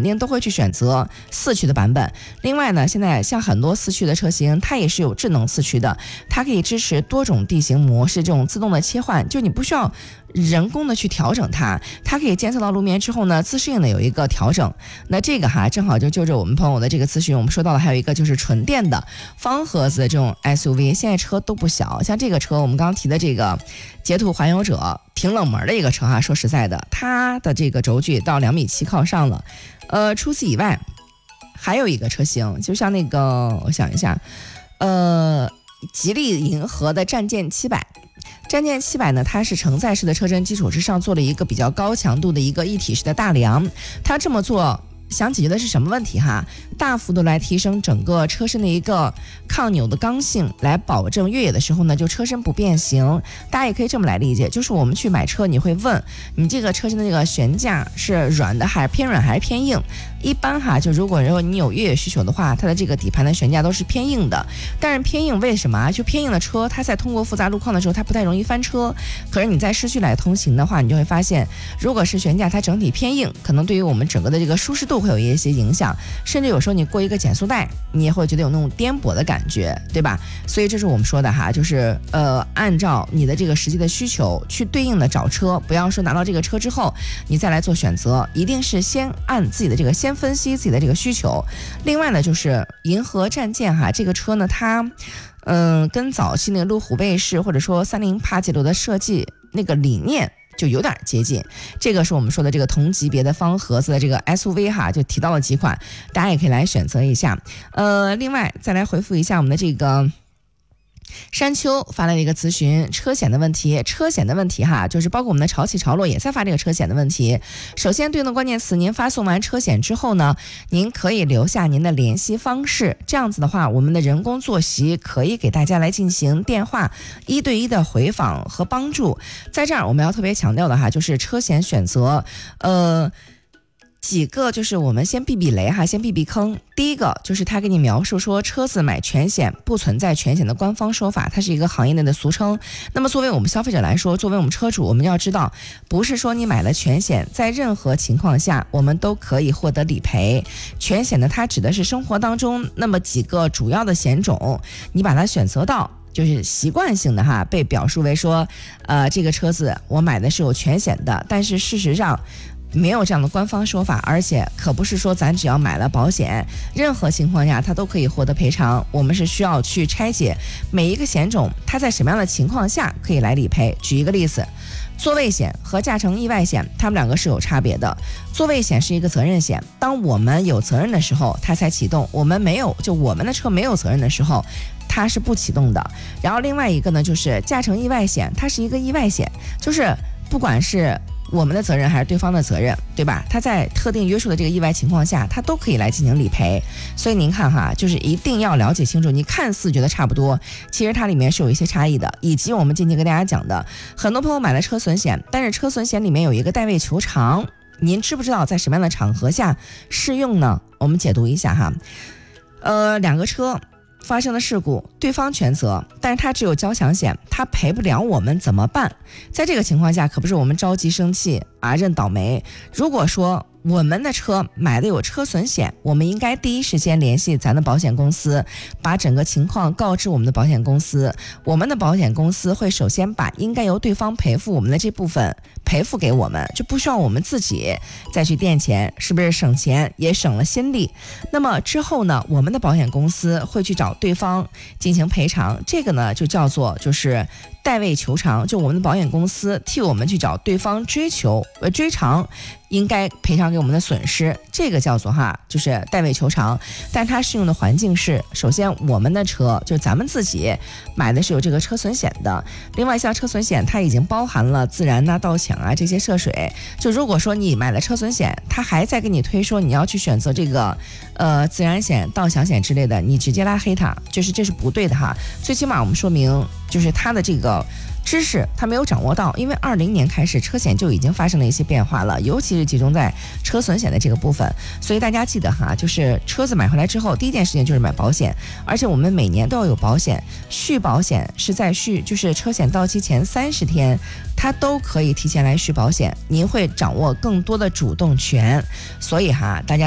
定都会去选择4驱的版本。另外呢，现在像很多4驱的车型，它也是有智能4驱的，它可以支持多种地形模式这种自动的切换，就你不需要人工的去调整它可以监测到路面之后呢，自适应的有一个调整。那这个正好就着我们朋友的这个咨询，我们说到了还有一个就是纯电的方盒子的这种 SUV， 现在车都不小，像这个车我们刚刚提的这个捷途环游者，挺冷门的一个车说实在的，它的这个轴距到2.7米靠上了。除此以外，还有一个车型，就像那个我想一下，吉利银河的战舰700。战舰700呢，它是承载式的车身基础之上做了一个比较高强度的一个一体式的大梁。它这么做想解决的是什么问题大幅度来提升整个车身的一个抗扭的刚性，来保证越野的时候呢，就车身不变形。大家也可以这么来理解，就是我们去买车，你会问你这个车身的这个悬架是软的还是偏软还是偏硬。一般就如果你有越野需求的话，它的这个底盘的悬架都是偏硬的。但是偏硬为什么就偏硬的车，它在通过复杂路况的时候，它不太容易翻车。可是你在市区来通行的话，你就会发现，如果是悬架它整体偏硬，可能对于我们整个的这个舒适度会有一些影响，甚至有时候你过一个减速带，你也会觉得有那种颠簸的感觉，对吧？所以这是我们说的就是按照你的这个实际的需求去对应的找车，不要说拿到这个车之后你再来做选择，一定是先按自己的这个先分析自己的这个需求。另外呢，就是银河战舰这个车呢，它跟早期那个路虎卫士或者说30帕杰罗的设计那个理念就有点接近。这个是我们说的这个同级别的方盒子的这个 SUV 就提到了几款，大家也可以来选择一下。另外再来回复一下我们的这个山丘发来了一个咨询，车险的问题就是包括我们的潮起潮落也在发这个车险的问题。首先对应的关键词，您发送完车险之后呢，您可以留下您的联系方式，这样子的话，我们的人工坐席可以给大家来进行电话1对1的回访和帮助。在这儿我们要特别强调的就是车险选择几个，就是我们先避避雷先避避坑。第一个就是他给你描述说，车子买全险不存在全险的官方说法，它是一个行业内的俗称。那么作为我们消费者来说，作为我们车主，我们要知道，不是说你买了全险，在任何情况下我们都可以获得理赔。全险呢，它指的是生活当中那么几个主要的险种，你把它选择到就是习惯性的被表述为说，这个车子我买的是有全险的，但是事实上没有这样的官方说法，而且可不是说咱只要买了保险，任何情况下它都可以获得赔偿。我们是需要去拆解每一个险种，它在什么样的情况下可以来理赔。举一个例子，座位险和驾乘意外险，它们两个是有差别的。座位险是一个责任险，当我们有责任的时候它才启动，我们没有，就我们的车没有责任的时候它是不启动的。然后另外一个呢，就是驾乘意外险，它是一个意外险，就是不管是我们的责任还是对方的责任，对吧？它在特定约束的这个意外情况下，它都可以来进行理赔。所以您看就是一定要了解清楚，你看似觉得差不多，其实它里面是有一些差异的。以及我们今天跟大家讲的，很多朋友买了车损险，但是车损险里面有一个代位求偿，您知不知道在什么样的场合下适用呢？我们解读一下两个车发生的事故，对方全责，但是他只有交强险，他赔不了我们怎么办？在这个情况下，可不是我们着急生气认倒霉。如果说我们的车买的有车损险，我们应该第一时间联系咱的保险公司，把整个情况告知我们的保险公司。我们的保险公司会首先把应该由对方赔付我们的这部分赔付给我们，就不需要我们自己再去垫钱，是不是省钱也省了心力？那么之后呢，我们的保险公司会去找对方进行赔偿，这个呢就叫做就是代位求偿，就我们的保险公司替我们去找对方追偿应该赔偿给我们的损失，这个叫做就是代位求偿。但它适用的环境是，首先我们的车就是咱们自己买的是有这个车损险的，另外像车损险它已经包含了自燃盗抢这些涉水。就如果说你买了车损险，它还在给你推说你要去选择这个自燃险、盗抢险之类的，你直接拉黑它，就是这是不对的最起码我们说明就是它的这个知识他没有掌握到，因为20年开始车险就已经发生了一些变化了，尤其是集中在车损险的这个部分。所以大家记得就是车子买回来之后，第一件事情就是买保险，而且我们每年都要有保险。续保险是在就是车险到期前30天，它都可以提前来续保险，您会掌握更多的主动权。所以大家